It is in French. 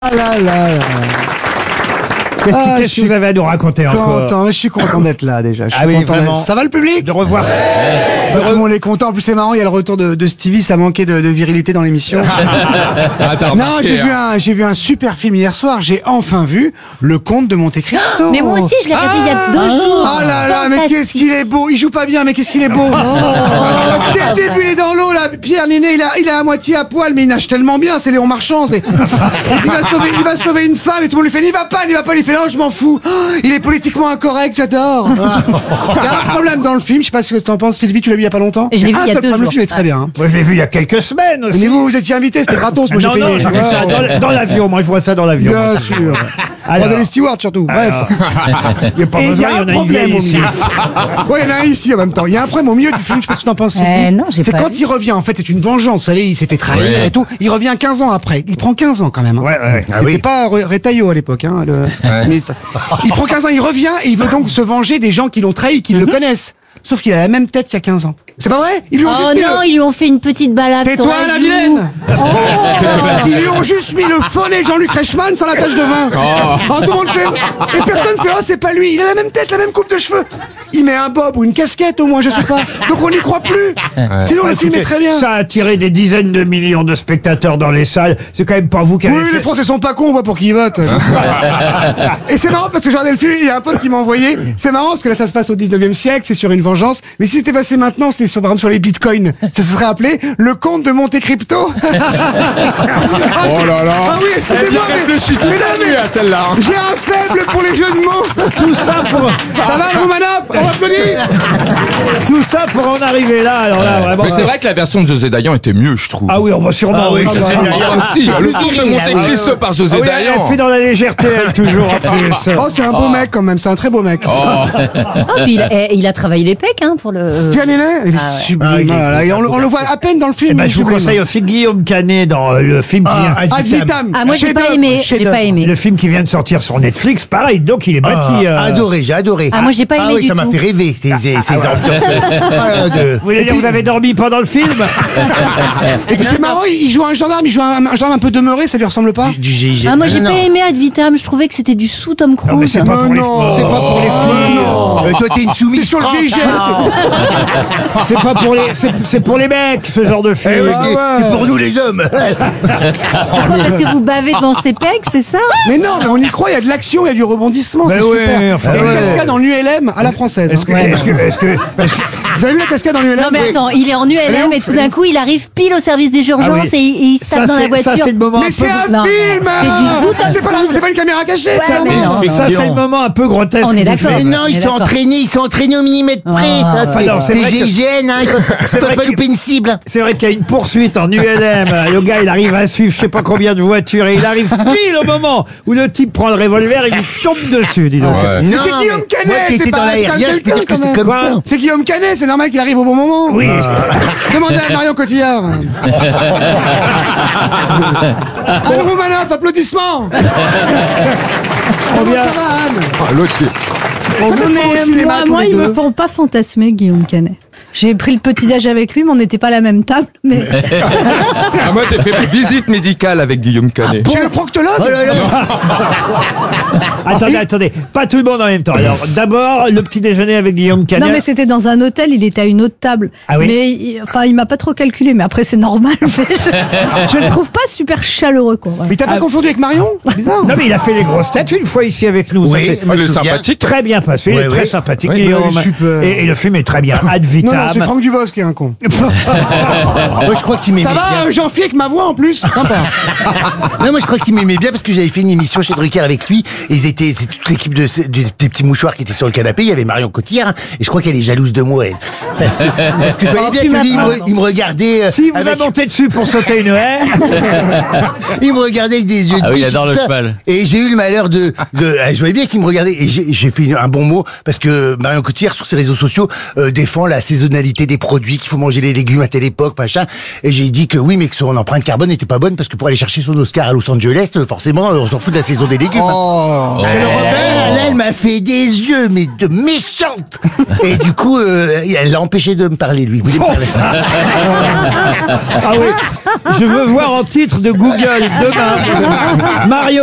Ah là là là. Qu'est-ce que vous avez à nous raconter encore? Je suis content d'être là déjà. Je suis content vraiment. ça va le public? De revoir. Tout le monde est content. En plus c'est marrant, il y a le retour de Stevie, ça manquait de virilité dans l'émission. Non, j'ai vu un super film hier soir. J'ai enfin vu Le Comte de Monte Cristo. Mais moi aussi, je l'ai regardé il y a 2 jours. Ah là là, mais qu'est-ce qu'il est beau. Il joue pas bien, mais qu'est-ce qu'il est beau. Dès le début, il est dans l'eau là. Pierre Ninet, il est à moitié à poil, mais il nage tellement bien. C'est Léon Marchand. Il va sauver une femme et tout le monde lui fait n'y va pas. Il fait non, je m'en fous. Oh, il est politiquement incorrect, j'adore. Il y a un problème dans le film. Je sais pas ce que t'en penses, Sylvie. Tu l'as vu il y a pas longtemps. Je l'ai vu il y a 2 jours. Le film est très bien. Moi, je l'ai vu il y a quelques semaines aussi. Mais vous étiez invité, c'était gratos. Moi, j'ai Non, payé. j'ai vu ça dans l'avion. Moi, je vois ça dans l'avion. Bien sûr. Regardez les stewards surtout. Bref. Il n'y a pas Et besoin, il y a un il y en a problème une au ici. milieu. Ouais, il y en a un ici en même temps. Il y a un problème au milieu du film, je sais pas ce que t'en penses. Non, j'ai C'est pas quand vu. il revient, en fait, c'est une vengeance. Vous savez, il s'est fait trahir et tout. Il revient 15 ans après. Il prend 15 ans quand même. Hein. Ouais. C'était pas Retailleau à l'époque, hein, le ministre. Il prend 15 ans, il revient et il veut donc se venger des gens qui l'ont trahi, qui le connaissent. Sauf qu'il a la même tête qu'il y a 15 ans. C'est pas vrai? Ils lui ont Oh juste mis non, ils lui ont fait une petite balade sur Tais-toi, la la joue. vilaine! Ils lui ont juste mis le faux nez Jean-Luc Reichmann sans la tache de vin. Oh, tout le monde fait... Et personne fait, oh, c'est pas lui. Il a la même tête, la même coupe de cheveux. Il met un bob ou une casquette au moins, je sais pas. Donc on n'y croit plus. Sinon, le film est très bien. Ça a attiré des dizaines de millions de spectateurs dans les salles. C'est quand même pas vous qui avez Oui, fait... les Français sont pas cons, on voit pour qui ils votent. Et c'est marrant parce que j'ai regardé le film, il y a un pote qui m'a envoyé. C'est marrant parce que là, ça se passe au 19e siècle, c'est sur une vengeance. Mais si c'était passé maintenant, c'était par exemple sur les bitcoins. Ça se serait appelé Le Comte de Monte Crypto. Oh là là. Ah oui, excusez-moi. Mais non, mais à celle-là. j'ai un faible pour les jeux de mots. Tout ça pour... Ça va, Romanov? On applaudit. Tout ça pour en arriver là. Alors là, vraiment... Mais c'est vrai que la version de José Dayan était mieux, je trouve. Ah oui, on va sûrement... oui. Ah aussi, le Comte de Monte Cristo par José Ah oui, elle Dayan. fait dans la légèreté, elle, toujours en plus. Oh, c'est un beau mec quand même, c'est un très beau mec. Ah, puis il a travaillé les pecs hein, pour le... Pierre Ninet, il est sublime. Voilà, et on le voit à peine dans le film. Eh ben, il est je vous sublime. conseille aussi Guillaume Canet dans le film qui vient... Ad vitam. Ah, moi, j'ai pas Chef-d'œuvre, aimé. J'ai chef-d'œuvre. pas aimé. Le film qui vient de sortir sur Netflix, pareil, donc il est bâti... Adoré, j'ai adoré. Ah, moi, j'ai pas aimé oui, du ça m'a tout. fait rêver, ces ambiances. Vous voulez dire que vous avez dormi pendant le film? Et puis c'est marrant, il joue un gendarme, il joue un gendarme un peu demeuré, ça lui ressemble pas? Du GIGN. Ah, moi, j'ai Non, pas non. aimé Ad Vitam. Je trouvais que c'était du sous Tom Cruise. Non, mais c'est pas pour les... non. C'est pas pour les filles. Toi, t'es une C'est soumise. sur le GIGN. C'est pas pour les... C'est pour les mecs, ce genre de film. C'est pour nous les hommes. Pourquoi? Parce que vous bavez devant ses pecs, c'est ça? Mais non, mais on y croit, il y a de l'action, il y a du rebondissement, Mais c'est ouais, super. enfin, Il y a une ouais. cascade en ULM à la française. Est-ce que... Ouais. Vous avez vu la cascade en ULM? Non, mais attends, il est en ULM et tout d'un coup, il arrive pile au service des urgences Ah oui. et il se tape dans la voiture. Ça, c'est le moment Mais un c'est peu... un Non, film! c'est du zoo, Tom C'est pas une caméra cachée, c'est un mais film. non. Ça, c'est le moment un peu grotesque. On est du d'accord. film. Mais non, On est ils sont d'accord. entraînés au millimètre près. Ah. Ça, Enfin, non, c'est c'est vrai que- GIGN, hein, ils C'est peuvent vrai pas que- louper une cible. C'est vrai qu'il y a une poursuite en ULM. Le gars, il arrive à suivre je sais pas combien de voitures et il arrive pile au moment où le type prend le revolver et il lui tombe dessus, dis donc. Ouais. Mais c'est Guillaume Canet, Moi qui c'est étais pas dans un l'aérien, je peux dire que quelqu'un, c'est quand comme même. ça. C'est Guillaume Canet, c'est normal qu'il arrive au bon moment. Oui. Demandez à Marion Cotillard. Anne Roumanoff, applaudissements. Comment bien. ça va, Anne? Ah, l'autre, On se voit au cinéma tous Moi, les ils deux. me font pas fantasmer, Guillaume Canet. J'ai pris le petit-déj avec lui, mais on n'était pas à la même table. Mais Ah, moi, j'ai fait une visite médicale avec Guillaume Canet. Chez le proctologue? Oh là là. Attendez, pas tout le monde en même temps. Alors, d'abord, le petit déjeuner avec Guillaume Canet. non, mais c'était dans un hôtel. Il était à une autre table. Ah oui. Mais il m'a pas trop calculé. Mais après, c'est normal. Mais je le trouve pas super chaleureux, quoi. Ouais. Mais t'as pas confondu avec Marion? C'est bizarre. Non, mais il a fait les grosses têtes une fois ici avec nous. Ça Oui. s'est Ah, il est me souviens. sympathique. très bien passé. Il est Ouais, très ouais. sympathique, Oui, Guillaume. il est super. Et le film est très bien. Ad Non, vitam. non, c'est Franck Dubosc qui est un con. Moi, je crois qu'il m'aimait Ça va, bien. Jean-Philippe, avec ma voix en plus? Sympa. Non, moi, je crois qu'il m'aimait bien parce que j'avais fait une émission chez Drucker avec lui. Et c'est toute l'équipe des petits mouchoirs qui étaient sur le canapé. Il y avait Marion Cotillard. Hein, et je crois qu'elle est jalouse de moi. Elle. Parce que je voyais bien que lui, il me regardait. Si vous avec- a monté dessus pour sauter une haie, Il me regardait avec des yeux de Ah oui, il biche, adore le tout ça. cheval. Et j'ai eu le malheur je voyais bien qu'il me regardait. Et j'ai fait un bon mot parce que Marion Cotillard, sur ses réseaux sociaux, défend la saisonnalité des produits, qu'il faut manger les légumes à telle époque, machin. Et j'ai dit que oui, mais que son empreinte carbone n'était pas bonne parce que pour aller chercher son Oscar à Los Angeles, forcément, on s'en fout de la saison des légumes. Oh. Et le Robert, là, elle m'a fait des yeux, mais de méchante. Et du coup, elle l'a empêché de me parler, lui. Vous voulez me parler Ah oui, je veux voir en titre de Google demain Mario